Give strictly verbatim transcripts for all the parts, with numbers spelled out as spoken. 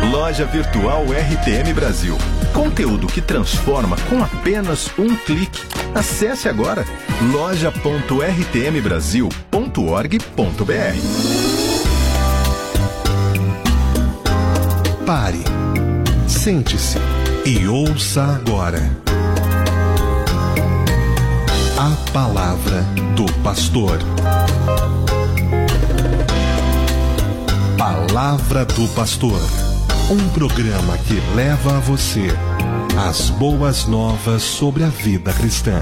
Loja Virtual R T M Brasil. Conteúdo que transforma com apenas um clique. Acesse agora loja ponto r t m brasil ponto org ponto b r. Pare, sente-se e ouça agora a palavra do pastor. Palavra do Pastor, um programa que leva a você as boas novas sobre a vida cristã.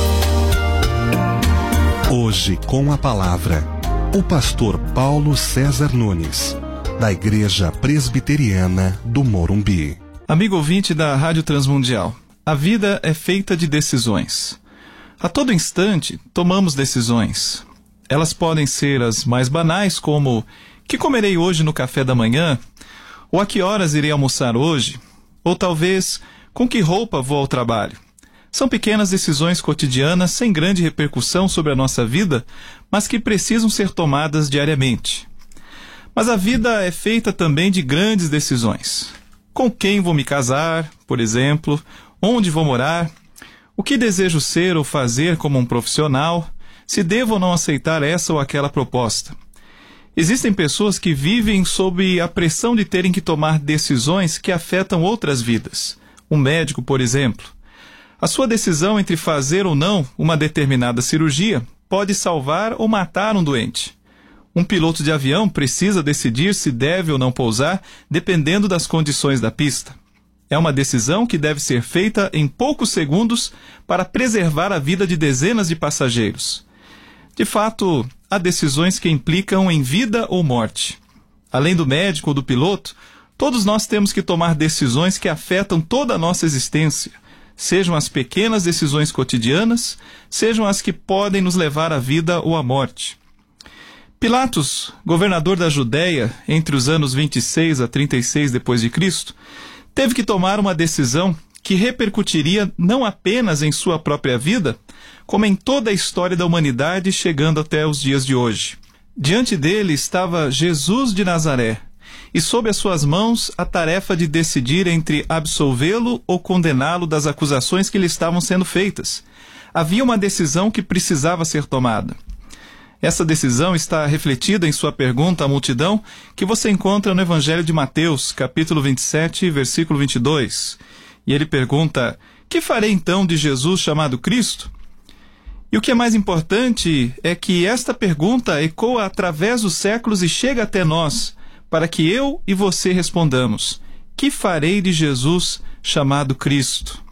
Hoje com a palavra, o pastor Paulo César Nunes, da Igreja Presbiteriana do Morumbi. Amigo ouvinte da Rádio Transmundial, a vida é feita de decisões. A todo instante, tomamos decisões. Elas podem ser as mais banais, como: que comerei hoje no café da manhã? Ou a que horas irei almoçar hoje? Ou talvez, com que roupa vou ao trabalho? São pequenas decisões cotidianas sem grande repercussão sobre a nossa vida, mas que precisam ser tomadas diariamente. Mas a vida é feita também de grandes decisões. Com quem vou me casar, por exemplo? Onde vou morar? O que desejo ser ou fazer como um profissional? Se devo ou não aceitar essa ou aquela proposta? Existem pessoas que vivem sob a pressão de terem que tomar decisões que afetam outras vidas. Um médico, por exemplo. A sua decisão entre fazer ou não uma determinada cirurgia pode salvar ou matar um doente. Um piloto de avião precisa decidir se deve ou não pousar, dependendo das condições da pista. É uma decisão que deve ser feita em poucos segundos para preservar a vida de dezenas de passageiros. De fato, há decisões que implicam em vida ou morte. Além do médico ou do piloto, todos nós temos que tomar decisões que afetam toda a nossa existência, sejam as pequenas decisões cotidianas, sejam as que podem nos levar à vida ou à morte. Pilatos, governador da Judéia, entre os anos vinte e seis a trinta e seis depois de Cristo, teve que tomar uma decisão que repercutiria não apenas em sua própria vida, como em toda a história da humanidade chegando até os dias de hoje. Diante dele estava Jesus de Nazaré, e sob as suas mãos a tarefa de decidir entre absolvê-lo ou condená-lo das acusações que lhe estavam sendo feitas. Havia uma decisão que precisava ser tomada. Essa decisão está refletida em sua pergunta à multidão, que você encontra no Evangelho de Mateus, capítulo vinte e sete, versículo vinte e dois. E ele pergunta: que farei então de Jesus chamado Cristo? E o que é mais importante é que esta pergunta ecoa através dos séculos e chega até nós, para que eu e você respondamos: que farei de Jesus chamado Cristo?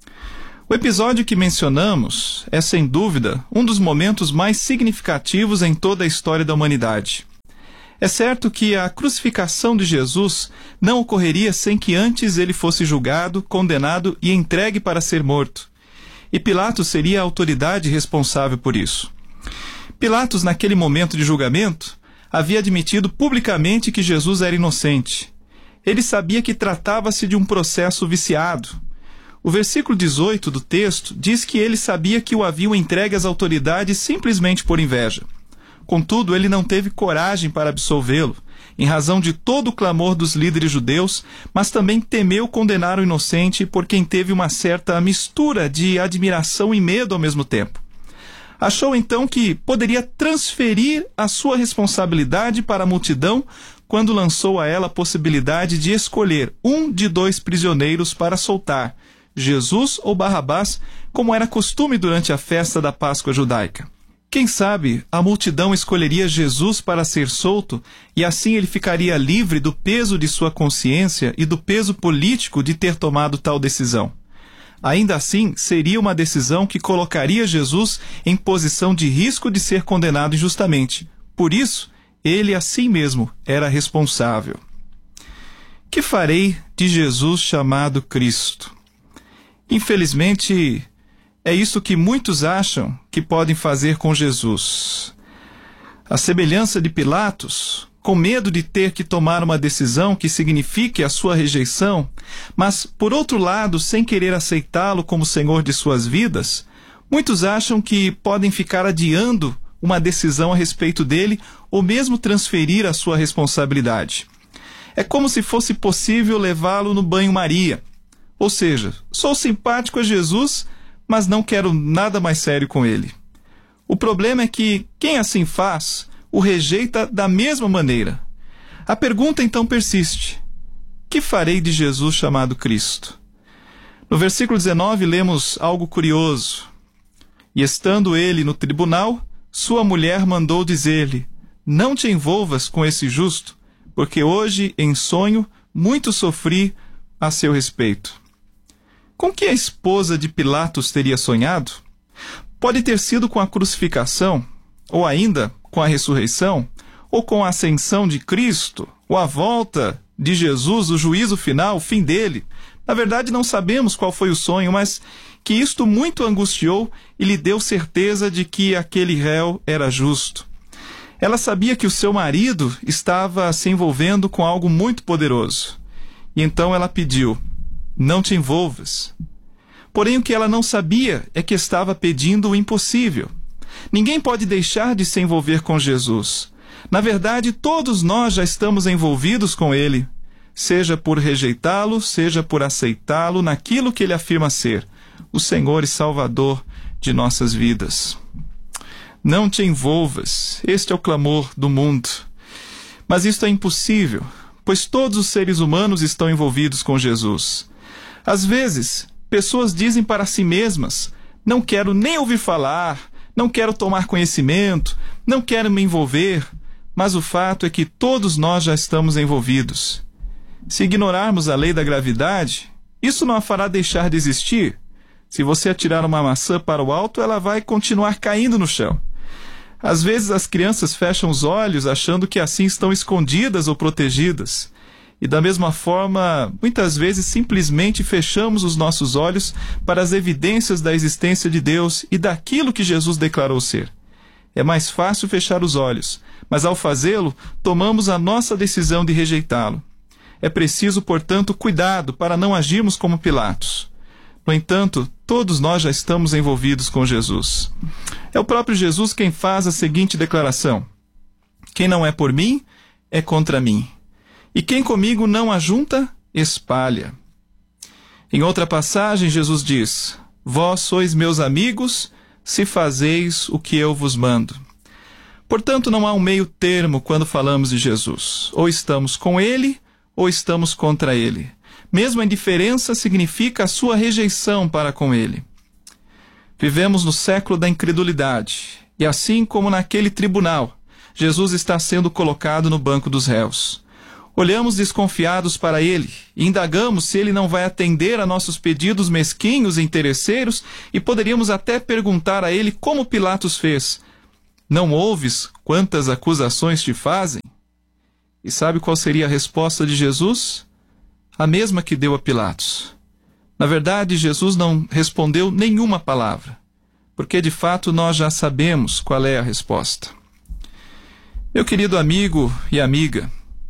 O episódio que mencionamos é, sem dúvida, um dos momentos mais significativos em toda a história da humanidade. É certo que a crucificação de Jesus não ocorreria sem que antes ele fosse julgado, condenado e entregue para ser morto. E Pilatos seria a autoridade responsável por isso. Pilatos, naquele momento de julgamento, havia admitido publicamente que Jesus era inocente. Ele sabia que tratava-se de um processo viciado. O versículo dezoito do texto diz que ele sabia que o haviam entregue às autoridades simplesmente por inveja. Contudo, ele não teve coragem para absolvê-lo, em razão de todo o clamor dos líderes judeus, mas também temeu condenar o inocente por quem teve uma certa mistura de admiração e medo ao mesmo tempo. Achou então que poderia transferir a sua responsabilidade para a multidão quando lançou a ela a possibilidade de escolher um de dois prisioneiros para soltar, Jesus ou Barrabás, como era costume durante a festa da Páscoa judaica. Quem sabe a multidão escolheria Jesus para ser solto e assim ele ficaria livre do peso de sua consciência e do peso político de ter tomado tal decisão. Ainda assim, seria uma decisão que colocaria Jesus em posição de risco de ser condenado injustamente. Por isso, ele assim mesmo era responsável. Que farei de Jesus chamado Cristo? Infelizmente, é isso que muitos acham que podem fazer com Jesus. A semelhança de Pilatos, com medo de ter que tomar uma decisão que signifique a sua rejeição, mas, por outro lado, sem querer aceitá-lo como Senhor de suas vidas, muitos acham que podem ficar adiando uma decisão a respeito dele ou mesmo transferir a sua responsabilidade. É como se fosse possível levá-lo no banho-maria. Ou seja, sou simpático a Jesus, mas não quero nada mais sério com ele. O problema é que quem assim faz o rejeita da mesma maneira. A pergunta então persiste: que farei de Jesus chamado Cristo? No versículo dezenove lemos algo curioso. E estando ele no tribunal, sua mulher mandou dizer-lhe: não te envolvas com esse justo, porque hoje, em sonho, muito sofri a seu respeito. Com que a esposa de Pilatos teria sonhado? Pode ter sido com a crucificação, ou ainda com a ressurreição, ou com a ascensão de Cristo, ou a volta de Jesus, o juízo final, o fim dele. Na verdade, não sabemos qual foi o sonho, mas que isto muito angustiou e lhe deu certeza de que aquele réu era justo. Ela sabia que o seu marido estava se envolvendo com algo muito poderoso. E então ela pediu: não te envolvas. Porém, o que ela não sabia é que estava pedindo o impossível. Ninguém pode deixar de se envolver com Jesus. Na verdade, todos nós já estamos envolvidos com ele, seja por rejeitá-lo, seja por aceitá-lo naquilo que ele afirma ser, o Senhor e Salvador de nossas vidas. Não te envolvas, este é o clamor do mundo. Mas isto é impossível, pois todos os seres humanos estão envolvidos com Jesus. Às vezes, pessoas dizem para si mesmas: não quero nem ouvir falar, não quero tomar conhecimento, não quero me envolver. Mas o fato é que todos nós já estamos envolvidos. Se ignorarmos a lei da gravidade, isso não a fará deixar de existir. Se você atirar uma maçã para o alto, ela vai continuar caindo no chão. Às vezes as crianças fecham os olhos achando que assim estão escondidas ou protegidas. E da mesma forma, muitas vezes simplesmente fechamos os nossos olhos para as evidências da existência de Deus e daquilo que Jesus declarou ser. É mais fácil fechar os olhos, mas ao fazê-lo, tomamos a nossa decisão de rejeitá-lo. É preciso, portanto, cuidado para não agirmos como Pilatos. No entanto, todos nós já estamos envolvidos com Jesus. É o próprio Jesus quem faz a seguinte declaração: quem não é por mim, é contra mim. E quem comigo não ajunta, espalha. Em outra passagem, Jesus diz: vós sois meus amigos, se fazeis o que eu vos mando. Portanto, não há um meio termo quando falamos de Jesus. Ou estamos com ele, ou estamos contra ele. Mesmo a indiferença significa a sua rejeição para com ele. Vivemos no século da incredulidade, e assim como naquele tribunal, Jesus está sendo colocado no banco dos réus. Olhamos desconfiados para ele e indagamos se ele não vai atender a nossos pedidos mesquinhos e interesseiros, e poderíamos até perguntar a ele como Pilatos fez: não ouves quantas acusações te fazem? E sabe qual seria a resposta de Jesus? A mesma que deu a Pilatos. Na verdade, Jesus não respondeu nenhuma palavra, porque de fato nós já sabemos qual é a resposta. Meu querido amigo e amiga,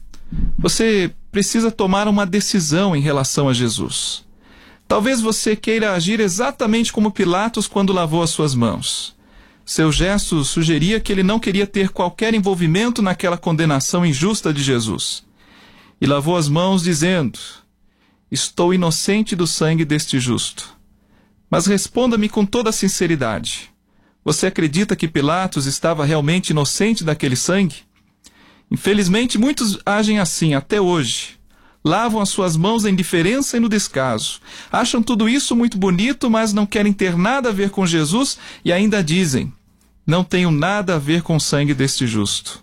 você precisa tomar uma decisão em relação a Jesus. Talvez você queira agir exatamente como Pilatos quando lavou as suas mãos. Seu gesto sugeria que ele não queria ter qualquer envolvimento naquela condenação injusta de Jesus. E lavou as mãos dizendo: estou inocente do sangue deste justo. Mas responda-me com toda a sinceridade: você acredita que Pilatos estava realmente inocente daquele sangue? Infelizmente, muitos agem assim até hoje. Lavam as suas mãos na indiferença e no descaso. Acham tudo isso muito bonito, mas não querem ter nada a ver com Jesus e ainda dizem: não tenho nada a ver com o sangue deste justo.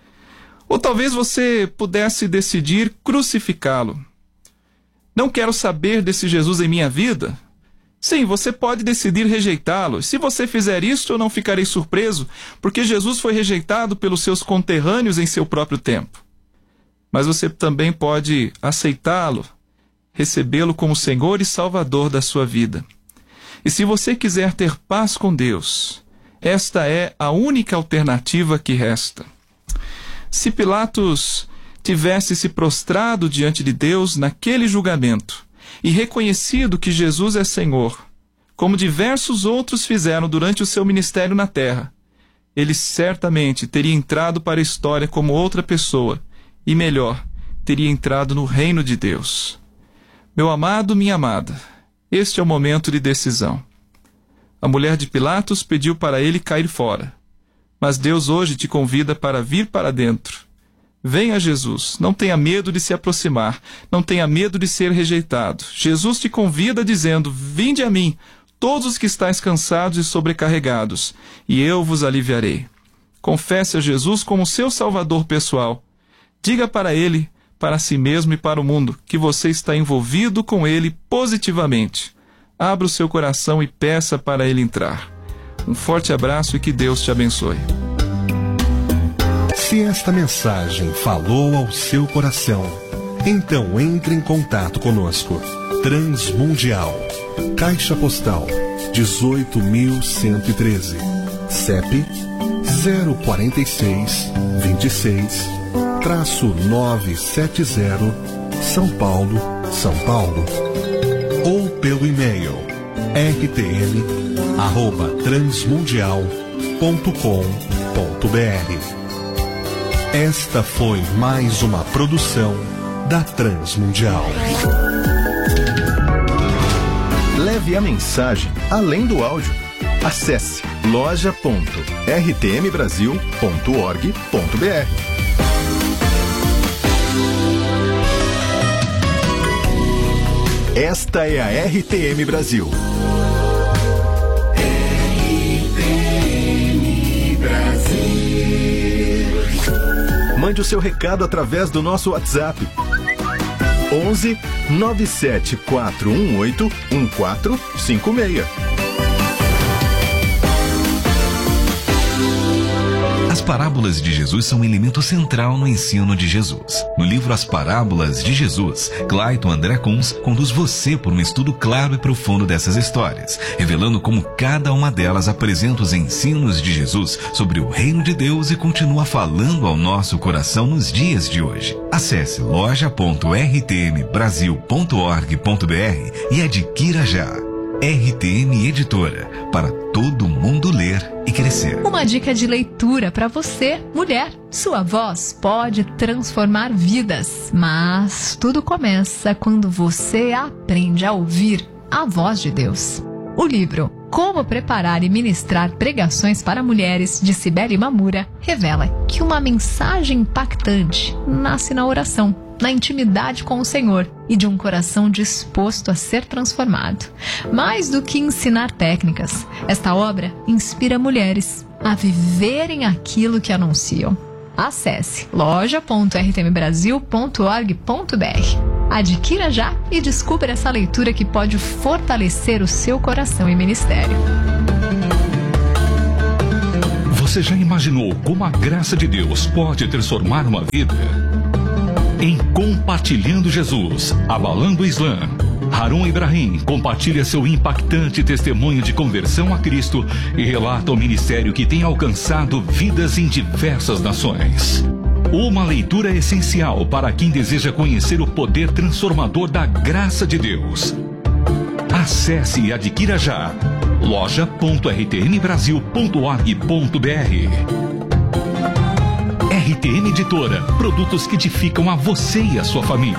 Ou talvez você pudesse decidir crucificá-lo. Não quero saber desse Jesus em minha vida? Sim, você pode decidir rejeitá-lo. Se você fizer isso, eu não ficarei surpreso, porque Jesus foi rejeitado pelos seus conterrâneos em seu próprio tempo. Mas você também pode aceitá-lo, recebê-lo como Senhor e Salvador da sua vida. E se você quiser ter paz com Deus, esta é a única alternativa que resta. Se Pilatos tivesse se prostrado diante de Deus naquele julgamento e reconhecido que Jesus é Senhor, como diversos outros fizeram durante o seu ministério na terra, ele certamente teria entrado para a história como outra pessoa, e melhor, teria entrado no reino de Deus. Meu amado, minha amada, este é o momento de decisão. A mulher de Pilatos pediu para ele cair fora, mas Deus hoje te convida para vir para dentro. Venha a Jesus, não tenha medo de se aproximar, não tenha medo de ser rejeitado. Jesus te convida dizendo: vinde a mim, todos os que estáis cansados e sobrecarregados, e eu vos aliviarei. Confesse a Jesus como seu Salvador pessoal. Diga para Ele, para si mesmo e para o mundo, que você está envolvido com Ele positivamente. Abra o seu coração e peça para Ele entrar. Um forte abraço e que Deus te abençoe. Se esta mensagem falou ao seu coração, então entre em contato conosco. Transmundial, Caixa Postal dezoito mil cento e treze, C E P zero quatro seis, dois seis, nove sete zero, São Paulo, São Paulo. Ou pelo e-mail r t m arroba transmundial ponto com ponto b r. Esta foi mais uma produção da Transmundial. Leve a mensagem além do áudio. Acesse loja ponto r t m brasil ponto org ponto b r. Esta é a R T M Brasil. R T M Brasil. Mande o seu recado através do nosso WhatsApp. onze nove sete quatro um oito um quatro cinco seis. As parábolas de Jesus são um elemento central no ensino de Jesus. No livro As Parábolas de Jesus, Clayton André Kunz conduz você por um estudo claro e profundo dessas histórias, revelando como cada uma delas apresenta os ensinos de Jesus sobre o reino de Deus e continua falando ao nosso coração nos dias de hoje. Acesse loja ponto r t m brasil ponto org ponto b r e adquira já. R T M Editora, para todo mundo ler e crescer. Uma dica de leitura para você, mulher. Sua voz pode transformar vidas, mas tudo começa quando você aprende a ouvir a voz de Deus. O livro Como Preparar e Ministrar Pregações para Mulheres, de Cibele Mamura, revela que uma mensagem impactante nasce na oração, na intimidade com o Senhor e de um coração disposto a ser transformado. Mais do que ensinar técnicas, esta obra inspira mulheres a viverem aquilo que anunciam. Acesse loja ponto r t m brasil ponto org ponto b r. Adquira já e descubra essa leitura que pode fortalecer o seu coração e ministério. Você já imaginou como a graça de Deus pode transformar uma vida? Em Compartilhando Jesus, Abalando o Islã, Harun Ibrahim compartilha seu impactante testemunho de conversão a Cristo e relata o ministério que tem alcançado vidas em diversas nações. Uma leitura essencial para quem deseja conhecer o poder transformador da graça de Deus. Acesse e adquira já loja ponto r t m brasil ponto org ponto b r. R T M Editora, produtos que edificam a você e a sua família.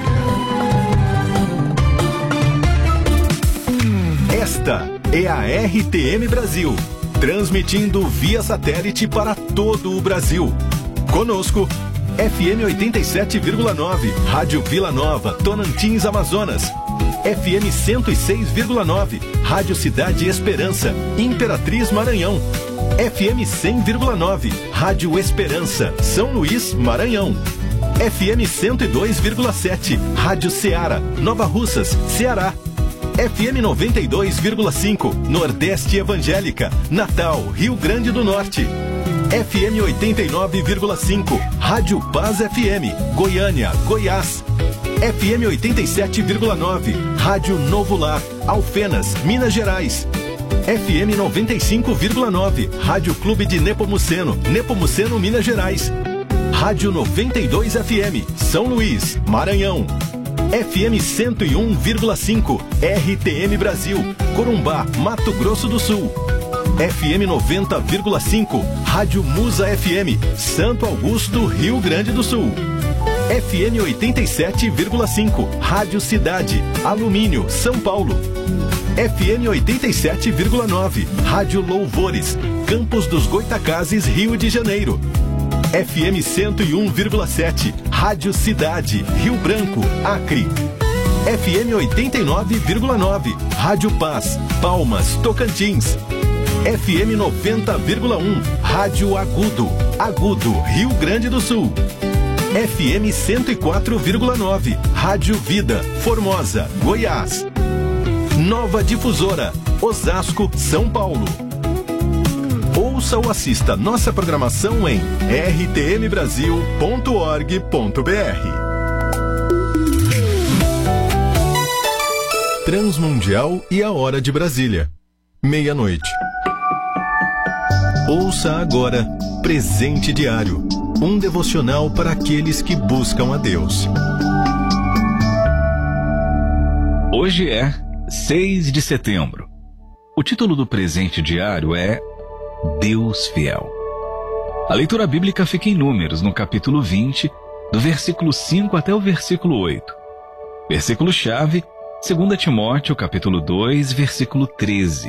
Esta é a R T M Brasil, transmitindo via satélite para todo o Brasil. Conosco, F M oitenta e sete vírgula nove, Rádio Vila Nova, Tonantins, Amazonas. F M cento e seis vírgula nove, Rádio Cidade Esperança, Imperatriz, Maranhão. F M cem vírgula nove, Rádio Esperança, São Luís, Maranhão. F M cento e dois vírgula sete, Rádio Ceará, Nova Russas, Ceará. F M noventa e dois vírgula cinco, Nordeste Evangélica, Natal, Rio Grande do Norte. F M oitenta e nove vírgula cinco, Rádio Paz F M, Goiânia, Goiás. F M oitenta e sete vírgula nove, Rádio Novo Lar, Alfenas, Minas Gerais. F M noventa e cinco vírgula nove, Rádio Clube de Nepomuceno, Nepomuceno, Minas Gerais. Rádio noventa e dois F M, São Luís, Maranhão. F M cento e um vírgula cinco, R T M Brasil, Corumbá, Mato Grosso do Sul. F M noventa vírgula cinco, Rádio Musa F M, Santo Augusto, Rio Grande do Sul. F M oitenta e sete vírgula cinco, Rádio Cidade, Alumínio, São Paulo. F M oitenta e sete vírgula nove, Rádio Louvores, Campos dos Goitacazes, Rio de Janeiro. F M cento e um vírgula sete, Rádio Cidade, Rio Branco, Acre. F M oitenta e nove vírgula nove, Rádio Paz, Palmas, Tocantins. F M noventa vírgula um, Rádio Agudo, Agudo, Rio Grande do Sul. F M cento e quatro vírgula nove, Rádio Vida, Formosa, Goiás. Nova Difusora, Osasco, São Paulo. Ouça ou assista nossa programação em r t m brasil ponto org ponto b r. Transmundial e a Hora de Brasília. Meia-noite. Ouça agora Presente Diário, um devocional para aqueles que buscam a Deus. Hoje é seis de setembro. O título do presente diário é Deus Fiel. A leitura bíblica fica em Números, no capítulo vinte, do versículo cinco até o versículo oito. Versículo-chave, dois Timóteo, capítulo dois, versículo treze.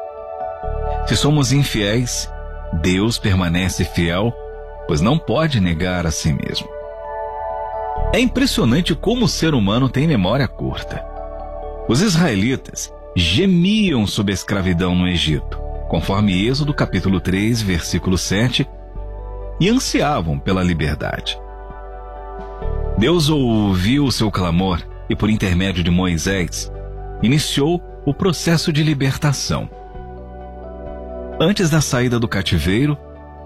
Se somos infiéis, Deus permanece fiel, pois não pode negar a si mesmo. É impressionante como o ser humano tem memória curta. Os israelitas gemiam sob a escravidão no Egito, conforme Êxodo capítulo três, versículo sete, e ansiavam pela liberdade. Deus ouviu o seu clamor e, por intermédio de Moisés, iniciou o processo de libertação. Antes da saída do cativeiro,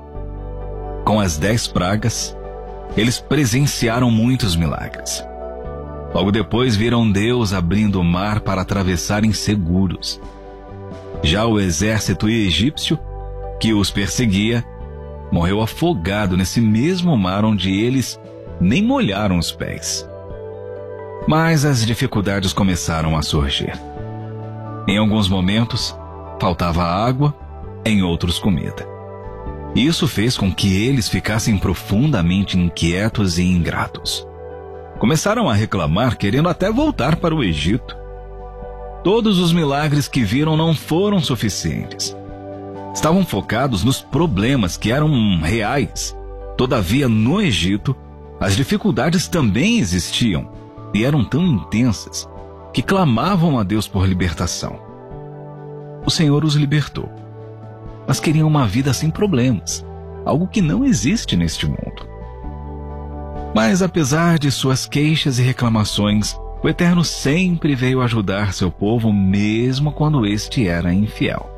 com as dez pragas, eles presenciaram muitos milagres. Logo depois viram Deus abrindo o mar para atravessarem seguros. Já o exército egípcio, que os perseguia, morreu afogado nesse mesmo mar onde eles nem molharam os pés. Mas as dificuldades começaram a surgir. Em alguns momentos, faltava água, em outros comida. Isso fez com que eles ficassem profundamente inquietos e ingratos. Começaram a reclamar, querendo até voltar para o Egito. Todos os milagres que viram não foram suficientes. Estavam focados nos problemas que eram reais. Todavia, no Egito, as dificuldades também existiam e eram tão intensas que clamavam a Deus por libertação. O Senhor os libertou, mas queriam uma vida sem problemas, algo que não existe neste mundo. Mas apesar de suas queixas e reclamações, o Eterno sempre veio ajudar seu povo, mesmo quando este era infiel.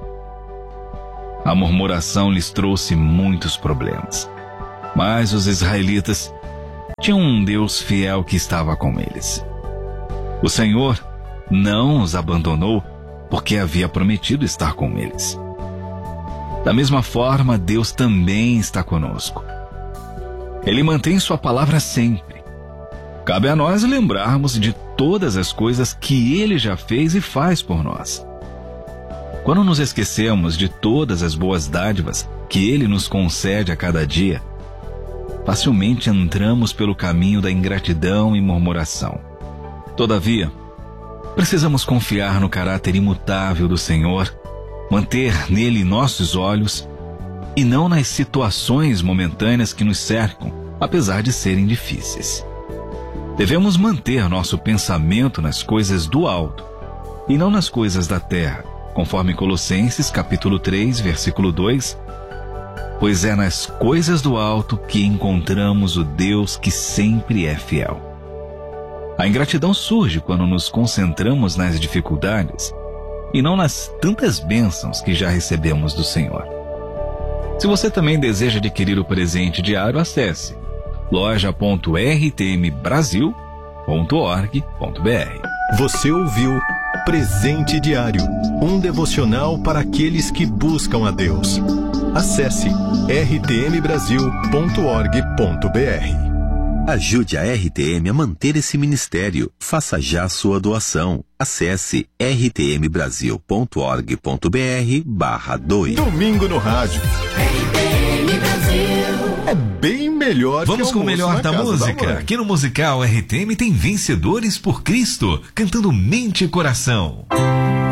A murmuração lhes trouxe muitos problemas, mas os israelitas tinham um Deus fiel que estava com eles. O Senhor não os abandonou porque havia prometido estar com eles. Da mesma forma, Deus também está conosco. Ele mantém sua palavra sempre. Cabe a nós lembrarmos de todas as coisas que Ele já fez e faz por nós. Quando nos esquecemos de todas as boas dádivas que Ele nos concede a cada dia, facilmente entramos pelo caminho da ingratidão e murmuração. Todavia, precisamos confiar no caráter imutável do Senhor, manter nele nossos olhos e não nas situações momentâneas que nos cercam, apesar de serem difíceis. Devemos manter nosso pensamento nas coisas do alto e não nas coisas da terra, conforme Colossenses capítulo três, versículo dois, pois é nas coisas do alto que encontramos o Deus que sempre é fiel. A ingratidão surge quando nos concentramos nas dificuldades e não nas tantas bênçãos que já recebemos do Senhor. Se você também deseja adquirir o presente diário, acesse loja ponto r t m brasil ponto org ponto b r. Você ouviu Presente Diário, um devocional para aqueles que buscam a Deus. Acesse r t m brasil ponto org ponto b r. Ajude a R T M a manter esse ministério. Faça já sua doação. Acesse r t m brasil ponto org ponto b r barra dois. Domingo no rádio. R T M Brasil. é bem melhor Vamos que com o melhor na da casa música. mãe. Aqui no Musical R T M tem Vencedores por Cristo, cantando Mente e Coração.